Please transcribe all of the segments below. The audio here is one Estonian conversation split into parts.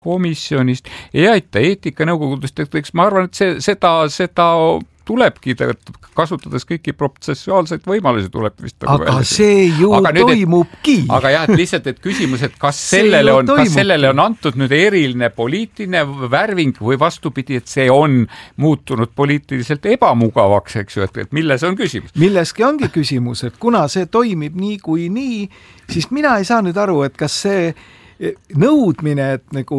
komisjonist, ei aita eetikanõukogudest, eks ma arvan, et seda tulebki kasutades kõiki protsessuaalseid võimalusi tuleb vist. Aga see ju toimubki. Aga jah, et lihtsalt, et küsimus, et kas sellele on antud nüüd eriline poliitiline värving või vastupidi, et see on muutunud poliitiliselt ebamugavaks, eks ju, et milles on küsimus? Milleski ongi küsimus, et kuna see toimib nii kui nii, siis mina ei saa nüüd aru, et kas see nõudmine, et nagu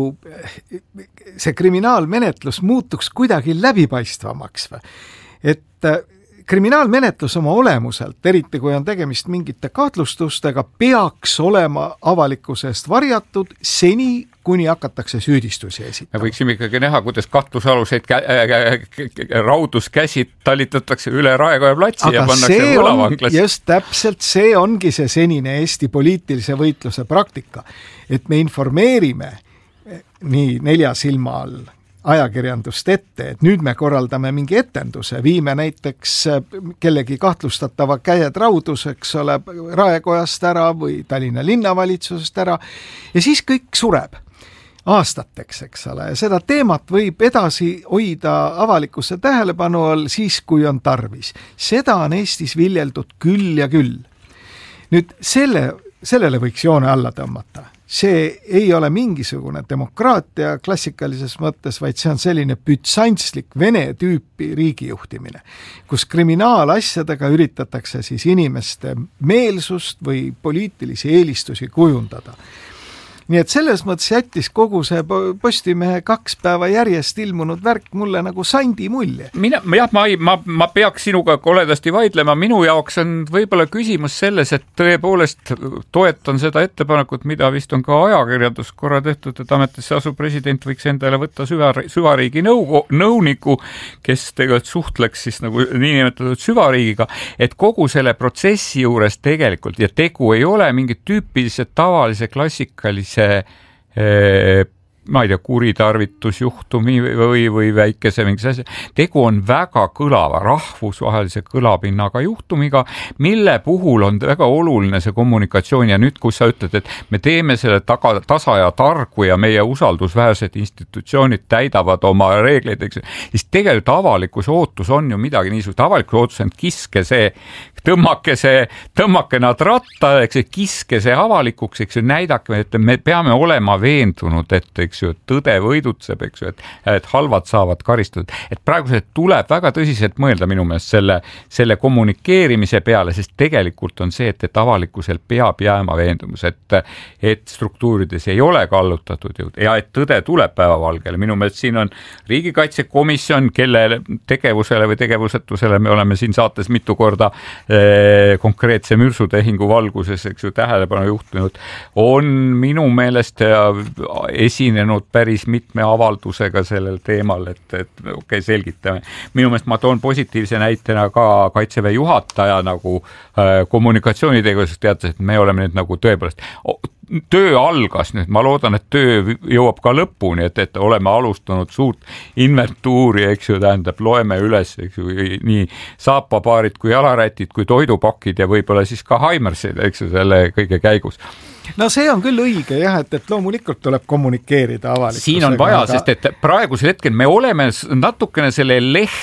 see kriminaalmenetlus muutuks kuidagi läbipaistvamaks või? Et kriminaalmenetlus oma olemuselt, eriti kui on tegemist mingite kahtlustustega, peaks olema avalikkuse eest varjatud seni, kuni hakatakse süüdistusi esitama. Me võiksime ikkagi näha, kuidas kahtlusaluseid rauduskäsid talitatakse üle Raekoja platsi ja pannakse võlavanglasse. Just täpselt see ongi see senine Eesti poliitilise võitluse praktika, et me informeerime nii 4 silma all ajakirjandust ette, et nüüd me korraldame mingi etenduse, viime näiteks kellegi kahtlustatava käed raudus, eks ole, Raekojast ära või Tallinna linnavalitsusest ära ja siis kõik sureb aastateks, eks ole, ja seda teemat võib edasi hoida avalikkuse tähelepanu all siis, kui on tarvis. Seda on Eestis viljeldud küll ja küll. Nüüd sellele võiks joone alla tõmmata. See ei ole mingisugune demokraatia klassikalises mõttes, vaid see on selline bütsantslik vene tüüpi riigijuhtimine, kus kriminaalasjadega üritatakse siis inimeste meelsust või poliitilisi eelistusi kujundada. Nii et selles mõttes jättis kogu see Postimehe 2 päeva järjest ilmunud värk mulle nagu sandi mulje. Ma peaks sinuga koledasti vaidlema. Minu jaoks on võib-olla küsimus selles, et tõepoolest toetan seda ettepanekut, mida vist on ka ajakirjandus korra tehtud, et ametisse asuv president võiks endale võtta süvariigi nõuniku, kes tegelikult suhtleks siis nagu niinimetatud süvariigiga, et kogu selle protsessi juures tegelikult ja tegu ei ole mingi tüüpilise tavalise klassikalise ma ei tea, kuritarvitusjuhtumi või väikese mingis asja. Tegu on väga kõlava, rahvusvahelise kõlapinnaga juhtumiga, mille puhul on väga oluline see kommunikatsioon ja nüüd, kus sa ütled, et me teeme selle tasa ja targu ja meie usaldusväärsed institutsioonid täidavad oma reegleid, eks, siis tegelikult avalikkuse ootus on ju midagi niisugust. Avalikkuse ootus on kiske see, tõmmake nad ratta, eks, kiske see avalikuks, eks, näidake, et me peame olema veendunud, et eks ju, tõde võidutseb, eks ju, et halvad saavad karistada. Et praegu see tuleb väga tõsiselt mõelda minu meelest selle kommunikeerimise peale, sest tegelikult on see, et avalikkusel peab jääma veendumus, et struktuurides ei ole kallutatud jõud ja et tõde tuleb päevavalgele. Minu meelest siin on riigikaitsekomisjon, kelle tegevusele või tegevusetusele me oleme siin saates mitu korda konkreetse mürsutehingu valguses, eks ju, tähelepanu juhtunud, on minu meelest esinenud päris mitme avaldusega sellel teemal, et okei, selgitame. Minu meelest ma toon positiivse näitena ka Kaitseväe juhataja nagu kommunikatsioonitegevusest teatas, et me oleme nüüd nagu tõepoolest töö algas nüüd, ma loodan, et töö jõuab ka lõpuni, et oleme alustanud suurt inventuuri, eks ju, tähendab, loeme üles, eks ju, nii saapapaarid kui jalarätid kui toidupakid ja võib-olla siis ka Haimersid, eks ju, selle kõige käigus. No see on küll õige jah, et loomulikult tuleb kommunikeerida avalikkusega. Siin on vaja, sest et praegusel hetkel me oleme natukene selle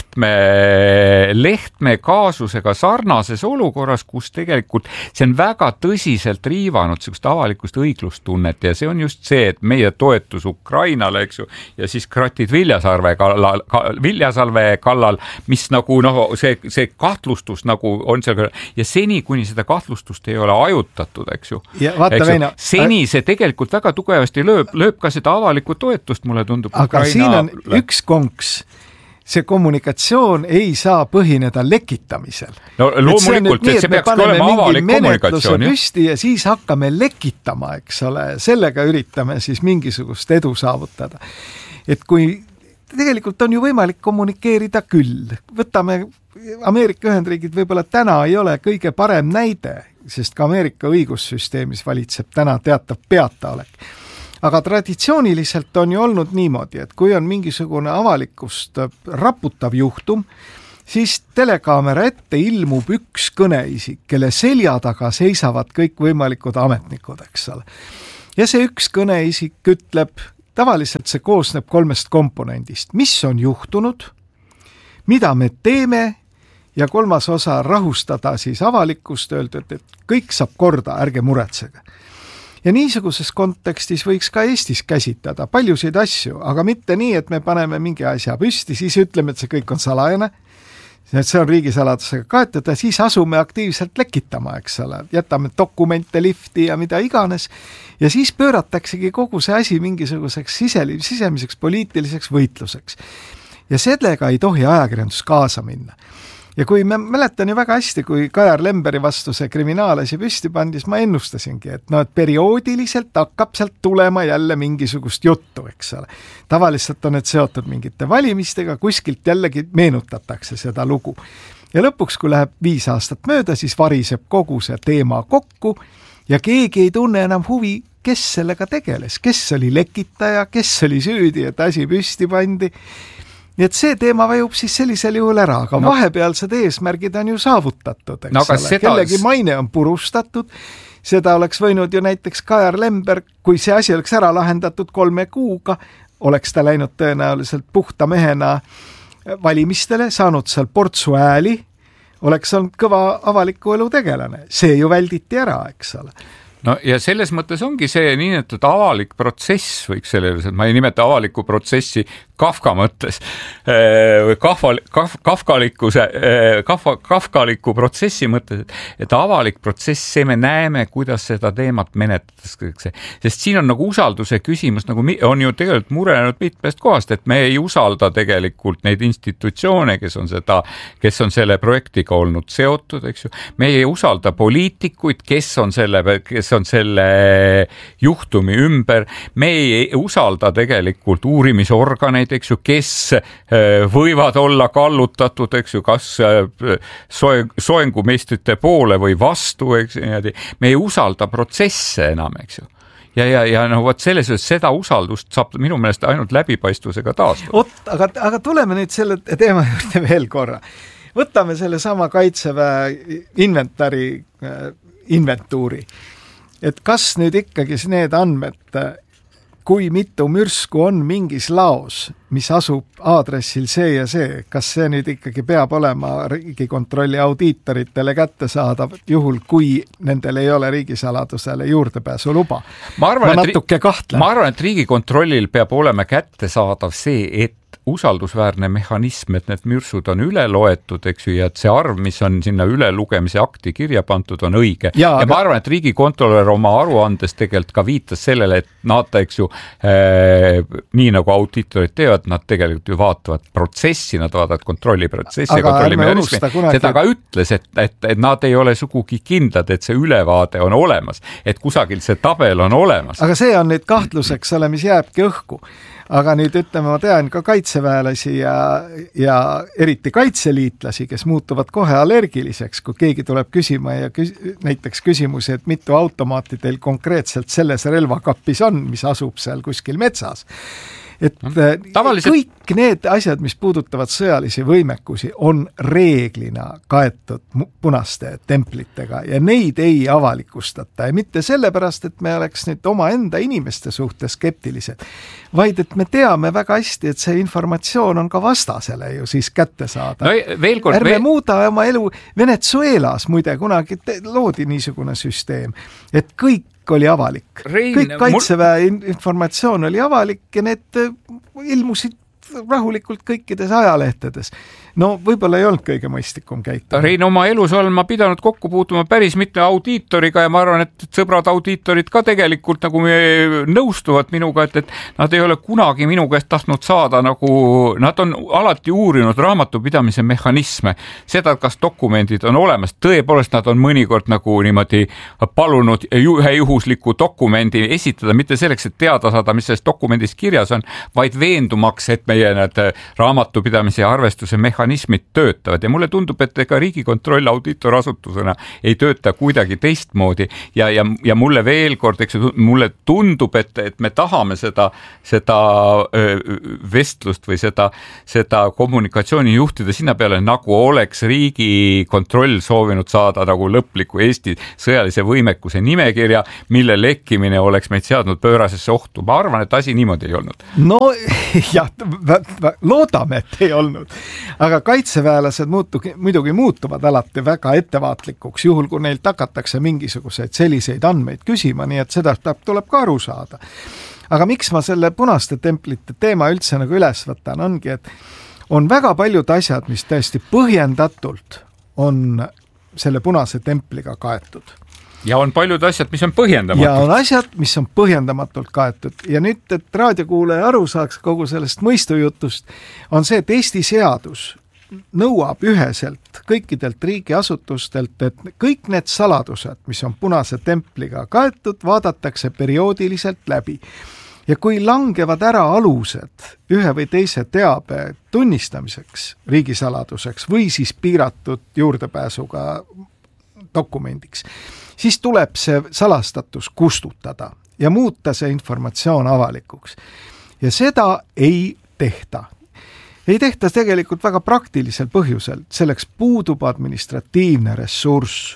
Lehtme kaasusega sarnases olukorras, kus tegelikult see on väga tõsiselt riivanud sellist avalikust õiglustunnet ja see on just see, et meie toetus Ukrainale, eks ju, ja siis kratid Viljasalve kallal, mis nagu see kahtlustus nagu on seal ja seni, kuni seda kahtlustust ei ole ajutatud, eks ju. Ja vaata, seni see tegelikult väga tugevasti lööb ka seda avalikku toetust, mulle tundub. Aga siin on üks konks. See kommunikatsioon ei saa põhineda lekitamisel. No loomulikult, et see peaks olema avalik kommunikatsioon. Püsti ja siis hakkame lekitama, eks ole, sellega üritame siis mingisugust edu saavutada. Et kui tegelikult on ju võimalik kommunikeerida küll. Võtame Ameerika Ühendriigid võib-olla täna ei ole kõige parem näide, sest ka Ameerika õigussüsteemis valitseb täna teatav peataolek. Aga traditsiooniliselt on ju olnud niimoodi, et kui on mingisugune avalikkust raputav juhtum, siis telekaamera ette ilmub üks kõneisik, kelle selja taga seisavad kõik võimalikud ametnikud, eks ole. Ja see üks kõneisik ütleb tavaliselt see koosneb 3 komponendist. Mis on juhtunud, mida me teeme ja 3. osa rahustada siis avalikkust, öelda, et kõik saab korda, ärge muretsege. Ja niisuguses kontekstis võiks ka Eestis käsitada paljusid asju, aga mitte nii, et me paneme mingi asja püsti, siis ütleme, et see kõik on salajane, see on riigisaladusega kaetud ja siis asume aktiivselt lekitama, eks ole, jätame dokumente lifti ja mida iganes ja siis pöörataksegi kogu see asi mingisuguseks sisemiseks poliitiliseks võitluseks. Ja sellega ei tohi ajakirjandus kaasa minna. Ja kui me mäletan ju väga hästi, kui Kajar Lemberi vastu see kriminaalasi püsti pandis, ma ennustasingi, et perioodiliselt hakkab sealt tulema jälle mingisugust juttu, eks ole. Tavaliselt on need seotud mingite valimistega, kuskilt jällegi meenutatakse seda lugu. Ja lõpuks, kui läheb 5 aastat mööda, siis variseb kogu see teema kokku ja keegi ei tunne enam huvi, kes sellega tegeles, kes oli lekitaja, kes oli süüdi, et asi püsti pandi. Nii et see teema vajub siis sellisel juhul ära, aga vahepealsed eesmärgid on ju saavutatud, eks ole. Kellegi maine on purustatud, seda oleks võinud ju näiteks Kajar Lember, kui see asi oleks ära lahendatud 3 kuuga, oleks ta läinud tõenäoliselt puhta mehena valimistele, saanud seal portsu ääli, oleks olnud kõva avaliku elu tegelane. See ju välditi ära, eks ole. No ja selles mõttes ongi see nii, et avalik protsess võiks sellele, ma ei nimeta avalikku protsessi Kafka mõttes, kafkaliku protsessi mõttes, et avalik protsess, see me näeme, kuidas seda teemat menetletakse. Sest siin on nagu usalduse küsimus, nagu on ju tegelikult murenenud mitmest kohast, et me ei usalda tegelikult neid institutsioone, kes on selle projektiga olnud seotud, eks ju. Me ei usalda poliitikuid, kes on selle juhtumi ümber. Me ei usalda tegelikult uurimisorganeid, eks ju, kes võivad olla kallutatud, eks ju, kas soengumeistrite poole või vastu, eks ju. Me ei usalda protsesse enam, eks ju. Ja no vot selles mõttes seda usaldust saab minu meelest ainult läbipaistvusega taastada. Aga tuleme nüüd selle teema juurde veel korra. Võtame selle sama Kaitseväe inventuuri. Et kas nüüd ikkagi need andmed, kui mitu mürsku on mingis laos, mis asub aadressil see ja see, kas see nüüd ikkagi peab olema Riigikontrolli audiitoritele kättesaadav juhul, kui nendel ei ole riigisaladusele juurdepääsu luba? Ma natuke kahtlen. Ma arvan, et Riigikontrollil peab olema kättesaadav see, et usaldusväärne mehhanism, et need mürsud on üle loetud, eks ju, ja et see arv, mis on sinna ülelugemise akti kirja pandud, on õige. Ja ma arvan, et riigikontrolör oma aruandes tegelikult ka viitas sellele, et nad, eks ju, nii nagu audiitorid teevad, nad tegelikult ju vaatavad protsessi, nad vaatavad kontrolliprotsessi ja kontrollimehhanismi. Seda ka ütles, et nad ei ole sugugi kindlad, et see ülevaade on olemas, et kusagil see tabel on olemas. Aga see on nüüd kahtluseks ole, mis jääbki õhku. Aga nüüd ütleme, ma tean ka kaitseväelasi ja eriti kaitseliitlasi, kes muutuvad kohe allergiliseks, kui keegi tuleb küsima ja näiteks küsimusi, et mitu automaati teil konkreetselt selles relvakapis on, mis asub seal kuskil metsas. Et kõik need asjad, mis puudutavad sõjalisi võimekusi, on reeglina kaetud punaste templitega ja neid ei avalikustata. Ja mitte sellepärast, et me oleks nüüd oma enda inimeste suhtes skeptilised, vaid et me teame väga hästi, et see informatsioon on ka vastasele ju siis kätte saada. No, ärme muuda oma elu. Venezuelas muide kunagi loodi niisugune süsteem, et kõik oli avalik. Kõik Kaitseväe informatsioon oli avalik ja need ilmusid rahulikult kõikides ajalehtedes. No võib-olla ei olnud kõige mõistlikum käitumine. Rein, oma elus olen ma pidanud kokku puutuma päris mitme audiitoriga ja ma arvan, et sõbrad audiitorid ka tegelikult nagu nõustuvad minuga, et nad ei ole kunagi minu käest tahtnud saada nagu, nad on alati uurinud raamatupidamise mehhanisme, seda, kas dokumendid on olemas. Tõepoolest nad on mõnikord nagu niimoodi palunud ühe juhusliku dokumendi esitada, mitte selleks, et teada saada, mis selles dokumendis kirjas on, vaid veendumaks, et me meie need raamatupidamise ja arvestuse mehhanismid töötavad ja mulle tundub, et ega Riigikontroll audiitorasutusena ei tööta kuidagi teistmoodi ja mulle veel kord, eks ju, mulle tundub, et me tahame seda vestlust või seda kommunikatsiooni juhtida sinna peale, nagu oleks Riigikontroll soovinud saada nagu lõpliku Eesti sõjalise võimekuse nimekirja, mille lekkimine oleks meid seadnud pöörasesse ohtu. Ma arvan, et asi niimoodi ei olnud. No jah, loodame, et ei olnud. Aga kaitseväelased muidugi muutuvad alati väga ettevaatlikuks, juhul kui neilt hakatakse mingisuguseid selliseid andmeid küsima, nii et seda tuleb ka aru saada. Aga miks ma selle punaste templite teema üldse nagu üles võtan, ongi, et on väga paljud asjad, mis tõesti põhjendatult on selle punase templiga kaetud. Ja on paljud asjad, mis on põhjendamatult. Ja on asjad, mis on põhjendamatult kaetud. Ja nüüd, et raadiokuulaja aru saaks kogu sellest mõistujutust, on see, et Eesti seadus nõuab üheselt kõikidelt riigiasutustelt, et kõik need saladused, mis on punase templiga kaetud, vaadatakse perioodiliselt läbi. Ja kui langevad ära alused ühe või teise teabe tunnistamiseks riigisaladuseks või siis piiratud juurdepääsuga dokumendiks, siis tuleb see salastatus kustutada ja muuta see informatsioon avalikuks. Ja seda ei tehta. Ei tehta tegelikult väga praktilisel põhjusel, selleks puudub administratiivne ressurss.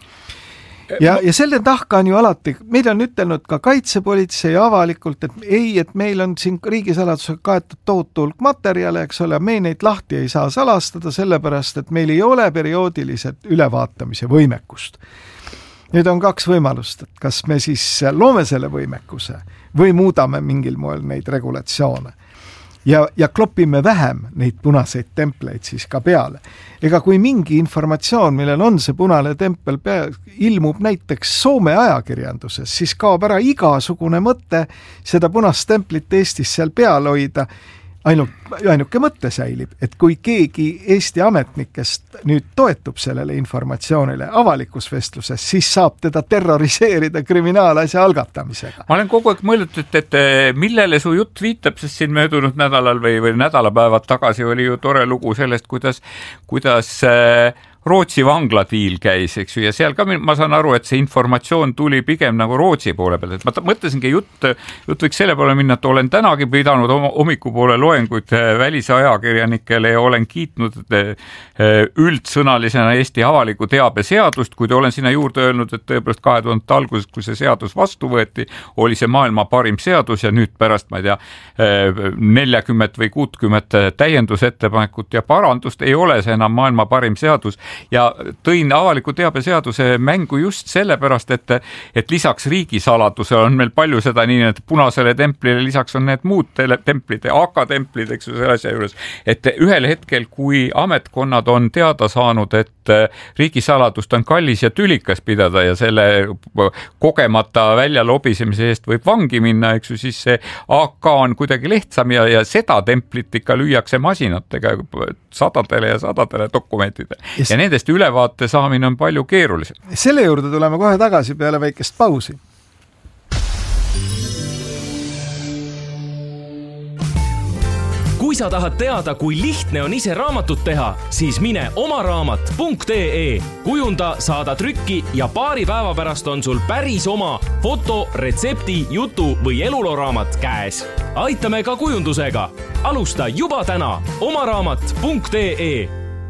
Ja selle tahka on ju alati, meil on ütelnud ka kaitsepolitsei avalikult, et meil on siin riigisaladusega kaetud tohutu hulk materjale, eks ole, me neid lahti ei saa salastada, sellepärast, et meil ei ole perioodiliselt ülevaatamise võimekust. Nüüd on kaks võimalust, et kas me siis loome selle võimekuse või muudame mingil moel neid regulatsioone. Ja klopime vähem neid punaseid templeid siis ka peale. Ega kui mingi informatsioon, millel on see punane tempel ilmub näiteks Soome ajakirjanduses, siis kaob ära igasugune mõte seda punast templit Eestis seal peal hoida. Ainuke mõte säilib, et kui keegi Eesti ametnikest nüüd toetub sellele informatsioonile avalikus vestluses, siis saab teda terroriseerida kriminaalasja algatamisega. Ma olen kogu aeg mõelnud, et millele su jutt viitab, sest siin möödunud nädalal või nädalapäevad tagasi oli ju tore lugu sellest, kuidas Rootsi vangladiil käis, eks ju, ja seal ka ma saan aru, et see informatsioon tuli pigem nagu Rootsi poole peal, et ma mõtlesingi jutt võiks selle poole minna, et olen tänagi pidanud hommikupoole loenguid välisajakirjanikele ja olen kiitnud üldsõnalisena Eesti avaliku teabe seadust, kuid olen sinna juurde öelnud, et tõepoolest 2000 alguses, kui see seadus vastu võeti, oli see maailma parim seadus ja nüüd pärast, ma ei tea, 40 või 60 täiendusettepanekut ja parandust ei ole see enam maailma parim seadus. Ja tõin avaliku teabeseaduse mängu just sellepärast, et lisaks riigisaladusele on meil palju seda nii, et punasele templile lisaks on need muud templid, AK-templid, eks ju, selle asja juures. Et ühel hetkel, kui ametkonnad on teada saanud, et riigisaladust on kallis ja tülikas pidada ja selle kogemata välja lobisemise eest võib vangi minna, eks ju, siis see AK on kuidagi lihtsam ja seda templit ikka lüüakse masinatega sadadele ja sadadele dokumentidele. Ja nendest ülevaate saamine on palju keerulisem. Selle juurde tuleme kohe tagasi peale väikest pausi. Kui sa tahad teada, kui lihtne on ise raamatut teha, siis mine omaraamat.ee, kujunda, saada trükki ja paari päeva pärast on sul päris oma foto, retsepti, jutu või eluloraamat käes. Aitame ka kujundusega. Alusta juba täna omaraamat.ee.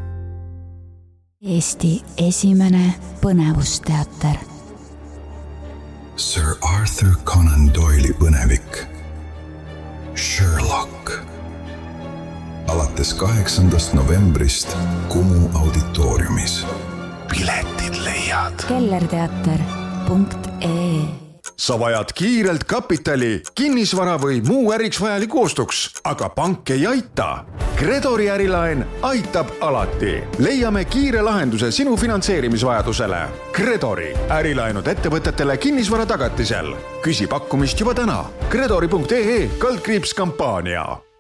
Eesti esimene põnevusteater. Sir Arthur Conan Doyle'i põnevik Sherlock. Alates 8. novembrist Kumu auditooriumis. Piletid leiad kellerteater.ee. Sa vajad kiirelt kapitali, kinnisvara või muu äriks vajaliku ostuks, aga pank ei aita. Credori ärilaen aitab alati. Leiame kiire lahenduse sinu finantseerimisvajadusele. Credori ärilaenud ettevõtetele kinnisvara tagatisel. Küsi pakkumist juba täna. Credori.ee /kampaania.